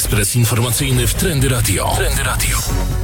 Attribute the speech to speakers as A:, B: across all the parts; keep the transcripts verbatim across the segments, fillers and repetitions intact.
A: Ekspres informacyjny w Trendy Radio. Trendy Radio.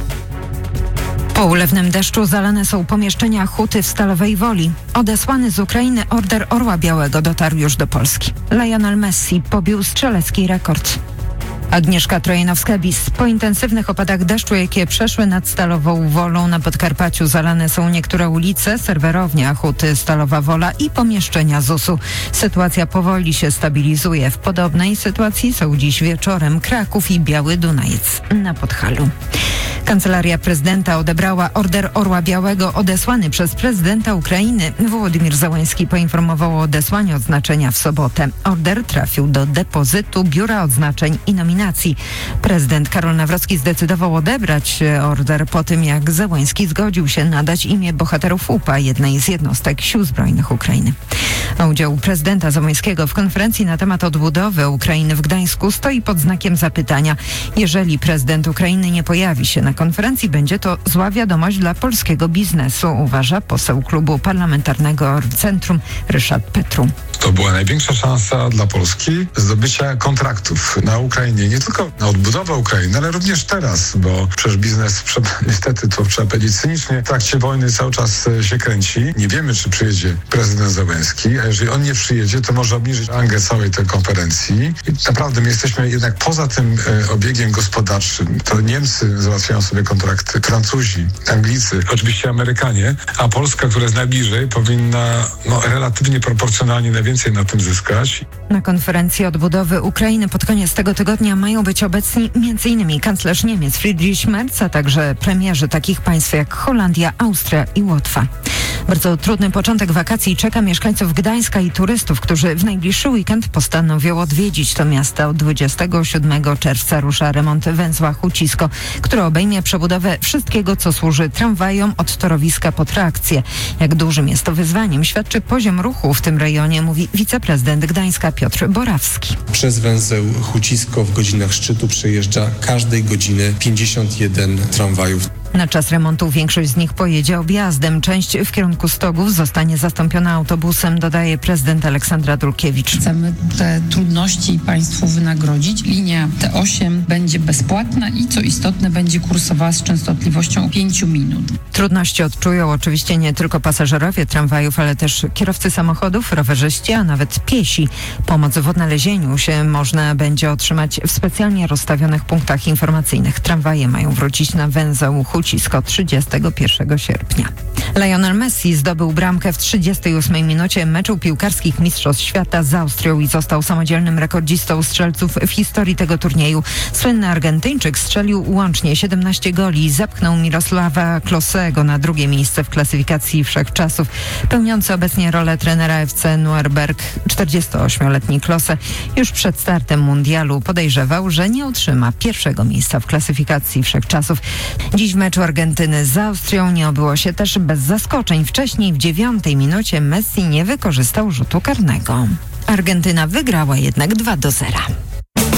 B: Po ulewnym deszczu zalane są pomieszczenia huty w Stalowej Woli. Odesłany z Ukrainy order Orła Białego dotarł już do Polski. Lionel Messi pobił strzelecki rekord. Agnieszka Trojanowska-Bis. Po intensywnych opadach deszczu, jakie przeszły nad Stalową Wolą na Podkarpaciu, zalane są niektóre ulice, serwerownia huty Stalowa Wola i pomieszczenia zusu. Sytuacja powoli się stabilizuje. W podobnej sytuacji są dziś wieczorem Kraków i Biały Dunajec na Podhalu. Kancelaria prezydenta odebrała order Orła Białego odesłany przez prezydenta Ukrainy. Wołodymyr Zełenski poinformował o odesłaniu odznaczenia w sobotę. Order trafił do depozytu Biura Odznaczeń i Nominacji. Prezydent Karol Nawrocki zdecydował odebrać order po tym, jak Zełenski zgodził się nadać imię bohaterów U P A, jednej z jednostek Sił Zbrojnych Ukrainy. A udział prezydenta Zełenskiego w konferencji na temat odbudowy Ukrainy w Gdańsku stoi pod znakiem zapytania. Jeżeli prezydent Ukrainy nie pojawi się na konferencji, będzie to zła wiadomość dla polskiego biznesu, uważa poseł klubu parlamentarnego Centrum Ryszard Petru.
C: To była największa szansa dla Polski zdobycia kontraktów na Ukrainie. Nie tylko na odbudowę Ukrainy, ale również teraz, bo przecież biznes, niestety to trzeba powiedzieć cynicznie, w trakcie wojny cały czas się kręci. Nie wiemy, czy przyjedzie prezydent Zełenski, a jeżeli on nie przyjedzie, to może obniżyć rangę całej tej konferencji. I naprawdę my jesteśmy jednak poza tym e, obiegiem gospodarczym. To Niemcy załatwiają sobie kontrakty, Francuzi, Anglicy, oczywiście Amerykanie, a Polska, która jest najbliżej, powinna no, relatywnie proporcjonalnie najwięcej na tym zyskać.
B: Na konferencji odbudowy Ukrainy pod koniec tego tygodnia mają być obecni między innymi kanclerz Niemiec Friedrich Merz, a także premierzy takich państw jak Holandia, Austria i Łotwa. Bardzo trudny początek wakacji czeka mieszkańców Gdańska i turystów, którzy w najbliższy weekend postanowią odwiedzić to miasto. Od dwudziestego siódmego czerwca rusza remont węzła Hucisko, który obejmie przebudowę wszystkiego, co służy tramwajom od torowiska po trakcję. Jak dużym jest to wyzwaniem, świadczy poziom ruchu w tym rejonie, mówi wiceprezydent Gdańska Piotr Borawski.
D: Przez węzeł Hucisko w godzinach szczytu przejeżdża każdej godziny pięćdziesiąt jeden tramwajów.
B: Na czas remontu większość z nich pojedzie objazdem. Część w kierunku Stogów zostanie zastąpiona autobusem, dodaje prezydent Aleksandra Dulkiewicz.
E: Chcemy te trudności państwu wynagrodzić. Linia T osiem będzie bezpłatna i co istotne będzie kursowała z częstotliwością pięciu minut.
B: Trudności odczują oczywiście nie tylko pasażerowie tramwajów, ale też kierowcy samochodów, rowerzyści, a nawet piesi. Pomoc w odnalezieniu się można będzie otrzymać w specjalnie rozstawionych punktach informacyjnych. Tramwaje mają wrócić na węzeł Hucisko trzydziestego pierwszego sierpnia. Lionel Messi zdobył bramkę w trzydziestej ósmej minucie meczu piłkarskich Mistrzostw Świata z Austrią i został samodzielnym rekordzistą strzelców w historii tego turnieju. Słynny Argentyńczyk strzelił łącznie siedemnaście goli i zapchnął Mirosława Klosego na drugie miejsce w klasyfikacji wszechczasów. Pełniący obecnie rolę trenera F C Nürnberg czterdziestoośmioletni Klose już przed startem mundialu podejrzewał, że nie utrzyma pierwszego miejsca w klasyfikacji wszechczasów. Dziś w meczu Argentyny z Austrią nie obyło się też bez zaskoczeń. Wcześniej w dziewiątej minucie Messi nie wykorzystał rzutu karnego. Argentyna wygrała jednak dwa do zera.